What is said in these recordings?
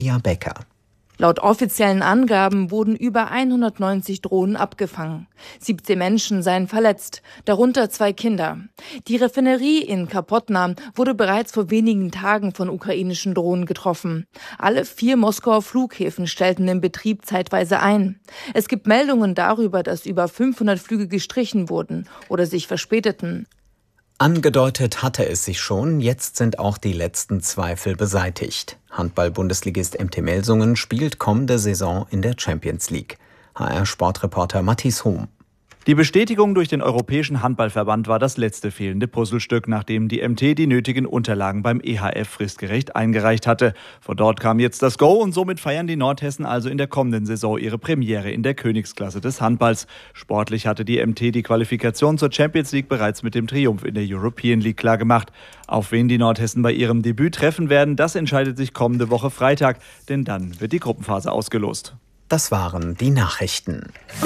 Ja, Becker. Laut offiziellen Angaben wurden über 190 Drohnen abgefangen. 17 Menschen seien verletzt, darunter 2 Kinder. Die Raffinerie in Kapotna wurde bereits vor wenigen Tagen von ukrainischen Drohnen getroffen. Alle 4 Moskauer Flughäfen stellten den Betrieb zeitweise ein. Es gibt Meldungen darüber, dass über 500 Flüge gestrichen wurden oder sich verspäteten. Angedeutet hatte es sich schon, jetzt sind auch die letzten Zweifel beseitigt. Handball-Bundesligist MT Melsungen spielt kommende Saison in der Champions League. HR-Sportreporter Matthias Hohm. Die Bestätigung durch den Europäischen Handballverband war das letzte fehlende Puzzlestück, nachdem die MT die nötigen Unterlagen beim EHF fristgerecht eingereicht hatte. Von dort kam jetzt das Go und somit feiern die Nordhessen also in der kommenden Saison ihre Premiere in der Königsklasse des Handballs. Sportlich hatte die MT die Qualifikation zur Champions League bereits mit dem Triumph in der European League klargemacht. Auf wen die Nordhessen bei ihrem Debüt treffen werden, das entscheidet sich kommende Woche Freitag, denn dann wird die Gruppenphase ausgelost. Das waren die Nachrichten.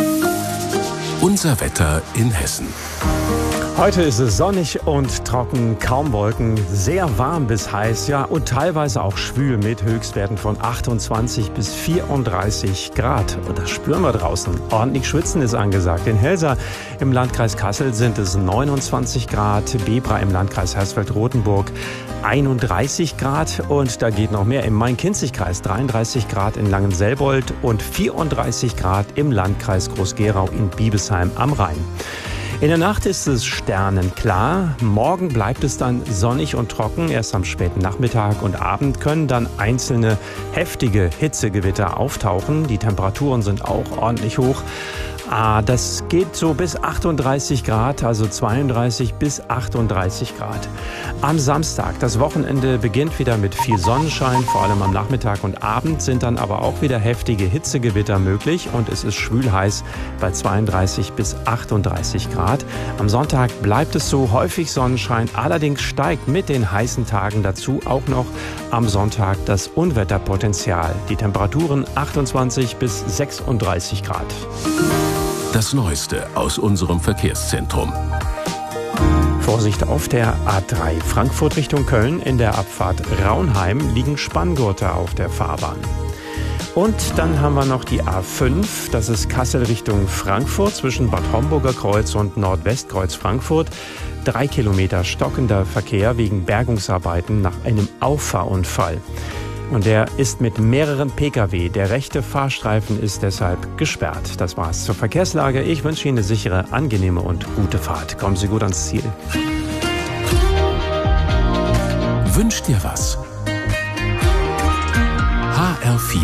Unser Wetter in Hessen. Heute ist es sonnig und trocken, kaum Wolken, sehr warm bis heiß, ja, und teilweise auch schwül mit Höchstwerten von 28 bis 34 Grad. Und das spüren wir draußen. Ordentlich schwitzen ist angesagt. In Helsa im Landkreis Kassel sind es 29 Grad, Bebra im Landkreis Hersfeld-Rotenburg 31 Grad und da geht noch mehr im Main-Kinzig-Kreis, 33 Grad in Langenselbold und 34 Grad im Landkreis Groß-Gerau in Biebesheim am Rhein. In der Nacht ist es sternenklar. Morgen bleibt es dann sonnig und trocken. Erst am späten Nachmittag und Abend können dann einzelne heftige Hitzegewitter auftauchen. Die Temperaturen sind auch ordentlich hoch. Das geht so bis 38 Grad, also 32 bis 38 Grad. Am Samstag, das Wochenende beginnt wieder mit viel Sonnenschein, vor allem am Nachmittag und Abend sind dann aber auch wieder heftige Hitzegewitter möglich und es ist schwül heiß bei 32 bis 38 Grad. Am Sonntag bleibt es so, häufig Sonnenschein, allerdings steigt mit den heißen Tagen dazu auch noch am Sonntag das Unwetterpotenzial. Die Temperaturen 28 bis 36 Grad. Das Neueste aus unserem Verkehrszentrum. Vorsicht auf der A3 Frankfurt Richtung Köln. In der Abfahrt Raunheim liegen Spanngurte auf der Fahrbahn. Und dann haben wir noch die A5, das ist Kassel Richtung Frankfurt zwischen Bad Homburger Kreuz und Nordwestkreuz Frankfurt. 3 Kilometer stockender Verkehr wegen Bergungsarbeiten nach einem Auffahrunfall. Und der ist mit mehreren Pkw. Der rechte Fahrstreifen ist deshalb gesperrt. Das war's zur Verkehrslage. Ich wünsche Ihnen eine sichere, angenehme und gute Fahrt. Kommen Sie gut ans Ziel. Wünsch dir was. HR4.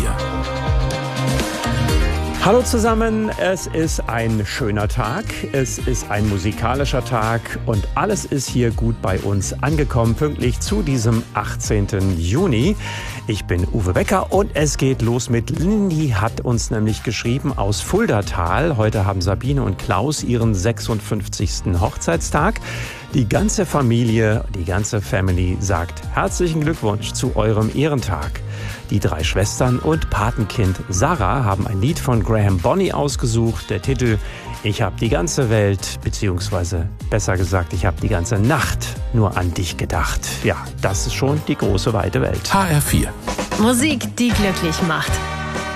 Hallo zusammen, es ist ein schöner Tag, es ist ein musikalischer Tag und alles ist hier gut bei uns angekommen, pünktlich zu diesem 18. Juni. Ich bin Uwe Becker und es geht los mit Lindy, hat uns nämlich geschrieben aus Fuldatal. Heute haben Sabine und Klaus ihren 56. Hochzeitstag. Die ganze Familie, die ganze Family sagt herzlichen Glückwunsch zu eurem Ehrentag. Die 3 Schwestern und Patenkind Sarah haben ein Lied von Graham Bonney ausgesucht. Der Titel Ich hab die ganze Welt, beziehungsweise besser gesagt, ich hab die ganze Nacht nur an dich gedacht. Ja, das ist schon die große, weite Welt. HR4. Musik, die glücklich macht.